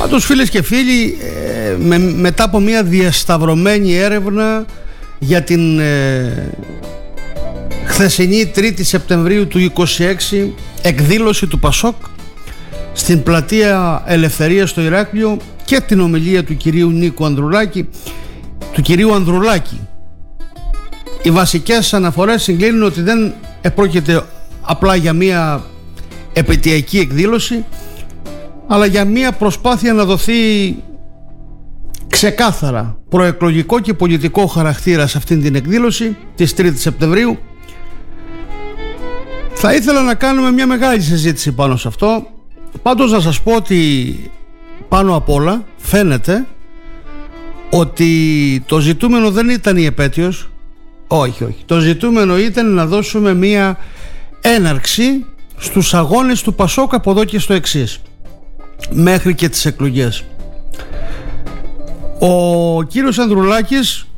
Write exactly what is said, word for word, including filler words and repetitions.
Πάντως, φίλες και φίλοι, ε, με, μετά από μια διασταυρωμένη έρευνα για την ε, χθεσινή τρίτη Σεπτεμβρίου του είκοσι έξι εκδήλωση του Πασόκ στην πλατεία Ελευθερίας στο Ηράκλειο και την ομιλία του κυρίου Νίκου Ανδρουλάκη, του κυρίου Ανδρουλάκη, οι βασικές αναφορές συγκλίνουν ότι δεν επρόκειται απλά για μια επαιτειακή εκδήλωση, αλλά για μια προσπάθεια να δοθεί ξεκάθαρα προεκλογικό και πολιτικό χαρακτήρα σε αυτήν την εκδήλωση της τρίτης Σεπτεμβρίου. Θα ήθελα να κάνουμε μια μεγάλη συζήτηση πάνω σε αυτό. Πάντως να σας πω ότι πάνω απ' όλα φαίνεται ότι το ζητούμενο δεν ήταν η επέτειος. Όχι, όχι. Το ζητούμενο ήταν να δώσουμε μια έναρξη στους αγώνες του Πασόκ από εδώ και στο εξής, μέχρι και τις εκλογές. Ο κύριος Ανδρουλάκης